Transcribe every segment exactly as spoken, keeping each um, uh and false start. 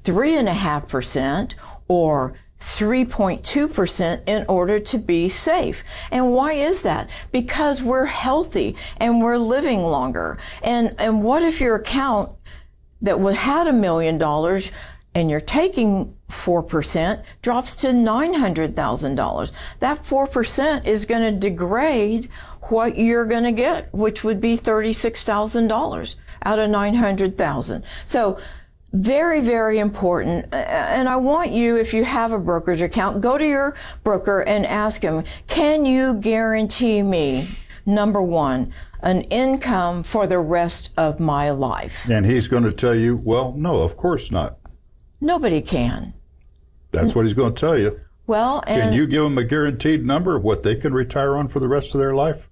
three point five percent or three point two percent in order to be safe. And why is that? Because we're healthy and we're living longer. And and what if your account that would had a million dollars and you're taking four percent drops to nine hundred thousand dollars? That four percent is going to degrade what you're going to get, which would be thirty-six thousand dollars out of nine hundred thousand dollars. So very, very important. And I want you, if you have a brokerage account, go to your broker and ask him, can you guarantee me, number one, an income for the rest of my life? And he's going to tell you, well, no, of course not. Nobody can. That's what he's going to tell you. Well, and can you give them a guaranteed number of what they can retire on for the rest of their life?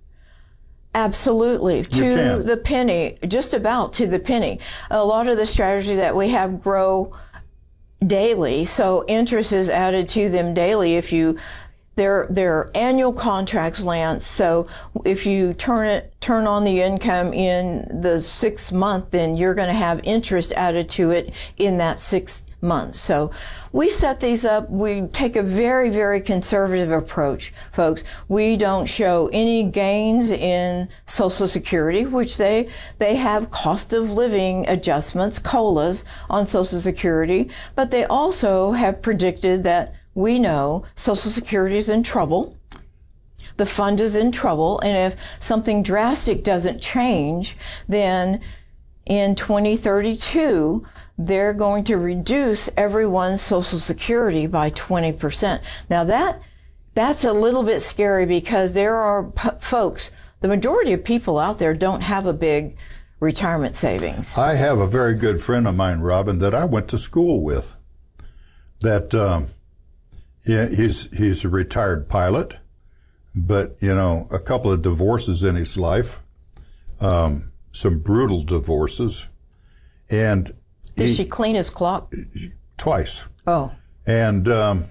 Absolutely, to the penny, just about to the penny. A lot of the strategy that we have grow daily, so interest is added to them daily. If you, they're they're annual contracts, Lance. So if you turn it turn on the income in the sixth month, then you're going to have interest added to it in that sixth months. So we set these up. We take a very, very conservative approach, folks. We don't show any gains in Social Security, which they they have cost of living adjustments, COLAs, on Social Security, but they also have predicted that we know Social Security is in trouble. The fund is in trouble, and if something drastic doesn't change, then in twenty thirty-two, they're going to reduce everyone's Social Security by twenty percent. Now that that's a little bit scary because there are p- folks, the majority of people out there don't have a big retirement savings. I have a very good friend of mine, Robin, that I went to school with. That um, yeah, he's he's a retired pilot, but you know, a couple of divorces in his life, um, some brutal divorces, and Did he, she clean his clock? Twice. Oh. And um,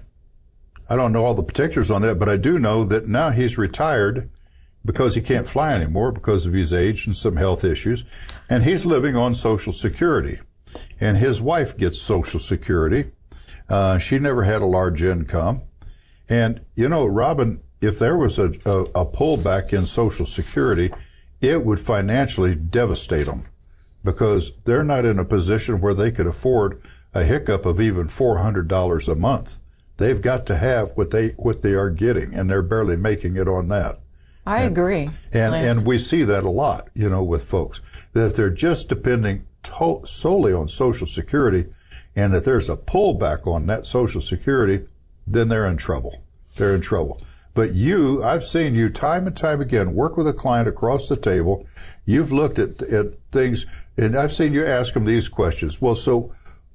I don't know all the particulars on that, but I do know that now he's retired because he can't fly anymore because of his age and some health issues, and he's living on Social Security. And his wife gets Social Security. Uh, she never had a large income. And, you know, Robin, if there was a, a, a pullback in Social Security, it would financially devastate them, because they're not in a position where they could afford a hiccup of even four hundred dollars a month. They've got to have what they what they are getting, and they're barely making it on that. I and, agree. And and we see that a lot, you know, with folks, that they're just depending to- solely on Social Security, and if there's a pullback on that Social Security, then they're in trouble. They're in trouble. But you, I've seen you time and time again work with a client across the table. You've looked at, at things, and I've seen you ask them these questions. Well, so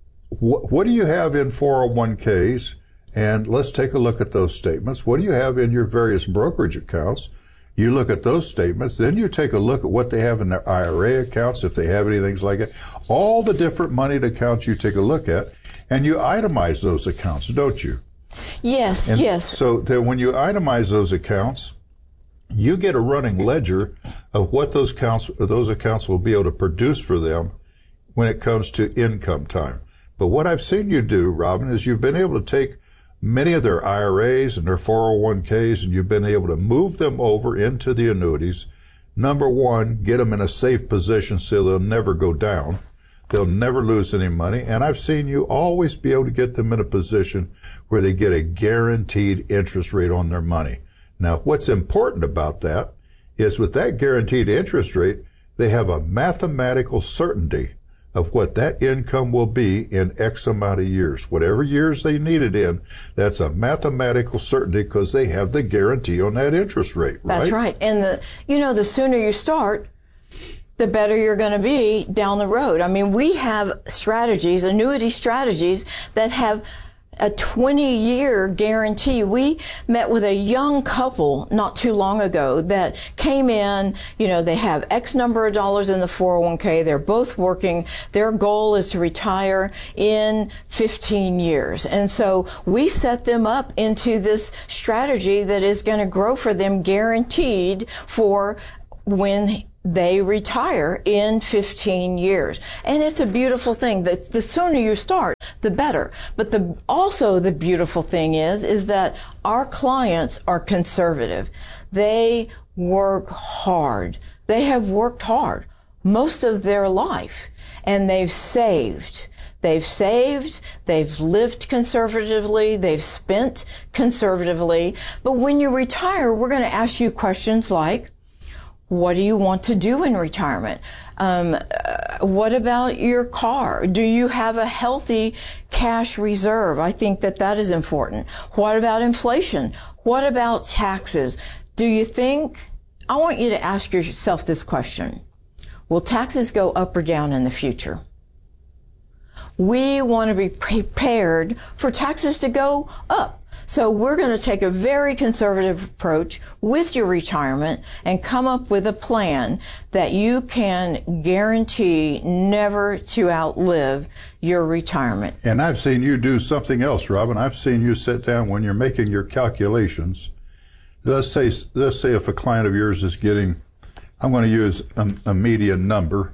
wh- what do you have in four oh one k's? And let's take a look at those statements. What do you have in your various brokerage accounts? You look at those statements. Then you take a look at what they have in their I R A accounts, if they have anything like it. All the different moneyed accounts you take a look at, and you itemize those accounts, don't you? Yes, and yes. So that when you itemize those accounts, you get a running ledger of what those accounts, those accounts will be able to produce for them when it comes to income time. But what I've seen you do, Robin, is you've been able to take many of their I R As and their four oh one k's, and you've been able to move them over into the annuities. Number one, get them in a safe position so they'll never go down. They'll never lose any money. And I've seen you always be able to get them in a position where they get a guaranteed interest rate on their money. Now, what's important about that is with that guaranteed interest rate, they have a mathematical certainty of what that income will be in X amount of years. Whatever years they need it in, that's a mathematical certainty because they have the guarantee on that interest rate, right? That's right. And the, you know, the sooner you start, the better you're going to be down the road. I mean, we have strategies, annuity strategies, that have a twenty-year guarantee. We met with a young couple not too long ago that came in, you know, they have X number of dollars in the four oh one k. They're both working. Their goal is to retire in fifteen years. And so we set them up into this strategy that is going to grow for them guaranteed for when they retire in fifteen years. And it's a beautiful thing. The, the sooner you start, the better. But the, also the beautiful thing is, is that our clients are conservative. They work hard. They have worked hard most of their life, and they've saved. They've saved, they've lived conservatively, they've spent conservatively. But when you retire, we're going to ask you questions like, what do you want to do in retirement? Um, uh, what about your car? Do you have a healthy cash reserve? I think that that is important. What about inflation? What about taxes? Do you think, I want you to ask yourself this question. Will taxes go up or down in the future? We want to be prepared for taxes to go up. So we're going to take a very conservative approach with your retirement and come up with a plan that you can guarantee never to outlive your retirement. And I've seen you do something else, Robin. I've seen you sit down when you're making your calculations. Let's say, let's say if a client of yours is getting, I'm going to use a, a median number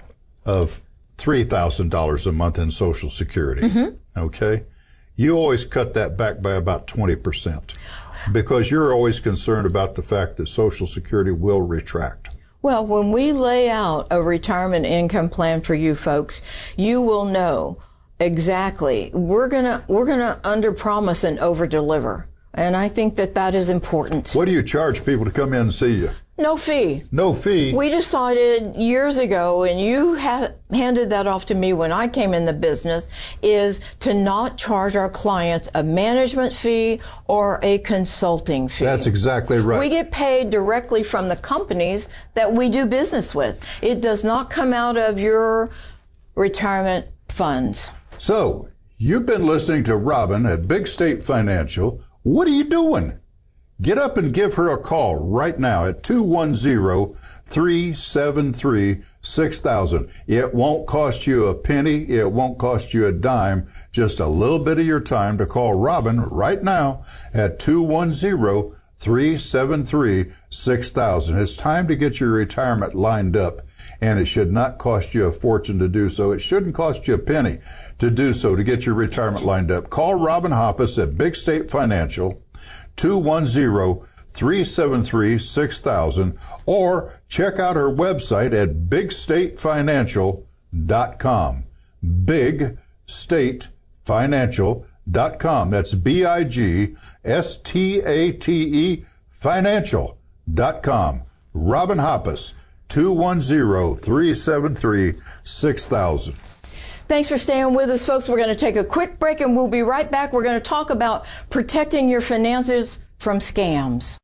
of three thousand dollars a month in Social Security, mm-hmm. okay? You always cut that back by about twenty percent because you're always concerned about the fact that Social Security will retract. Well, when we lay out a retirement income plan for you folks, you will know exactly. We're gonna we're gonna underpromise and overdeliver, and I think that that is important. What do you charge people to come in and see you? No fee. No fee. We decided years ago, and you ha- handed that off to me when I came in the business, is to not charge our clients a management fee or a consulting fee. That's exactly right. We get paid directly from the companies that we do business with. It does not come out of your retirement funds. So, you've been listening to Robin at Big State Financial. What are you doing? Get up and give her a call right now at two one zero, three seven three, six thousand. It won't cost you a penny. It won't cost you a dime. Just a little bit of your time to call Robin right now at two one zero, three seven three, six thousand. It's time to get your retirement lined up, and it should not cost you a fortune to do so. It shouldn't cost you a penny to do so, to get your retirement lined up. Call Robin Hoppus at Big State Financial, two one zero, three seven three, six thousand, or check out her website at big state financial dot com. big state financial dot com. That's B I G S T A T E financial dot com. Robin Hoppus, two one zero, three seven three, six thousand. Thanks for staying with us, folks. We're going to take a quick break, and we'll be right back. We're going to talk about protecting your finances from scams.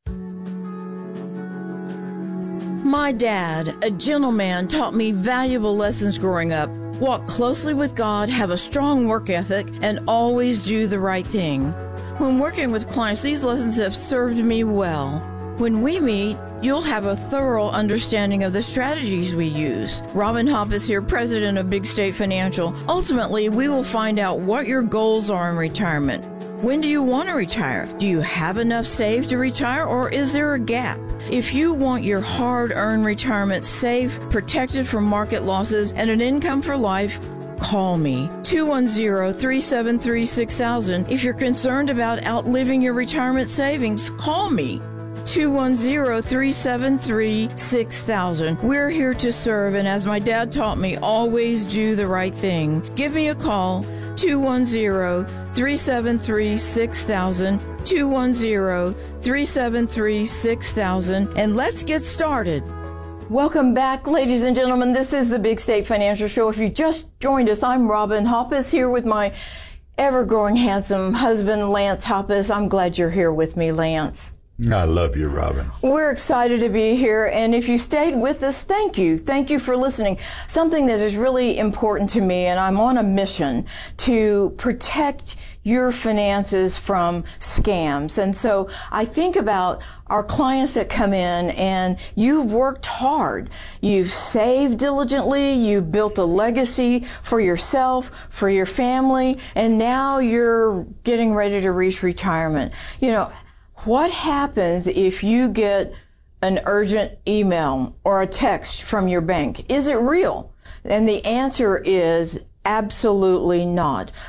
My dad, a gentleman, taught me valuable lessons growing up. Walk closely with God, have a strong work ethic, and always do the right thing. When working with clients, these lessons have served me well. When we meet, you'll have a thorough understanding of the strategies we use. Robin Hoppus here, president of Big State Financial. Ultimately, we will find out what your goals are in retirement. When do you want to retire? Do you have enough saved to retire, or is there a gap? If you want your hard-earned retirement safe, protected from market losses, and an income for life, call me, two one zero, three seven three, six thousand. If you're concerned about outliving your retirement savings, call me, two one zero, three seven three, six thousand. We're here to serve, and as my dad taught me, always do the right thing. Give me a call, two one zero, three seven three, six thousand, two one zero, three seven three, six thousand, and let's get started. Welcome back, ladies and gentlemen. This is the Big State Financial Show. If you just joined us, I'm Robin Hoppus here with my ever-growing handsome husband, Lance Hoppus. I'm glad you're here with me, Lance. I love you, Robin. We're excited to be here, and if you stayed with us, thank you. Thank you for listening. Something that is really important to me, and I'm on a mission to protect your finances from scams. And so I think about our clients that come in, and you've worked hard. You've saved diligently. You've built a legacy for yourself, for your family, and now you're getting ready to reach retirement. You know, what happens if you get an urgent email or a text from your bank? Is it real? And the answer is absolutely not.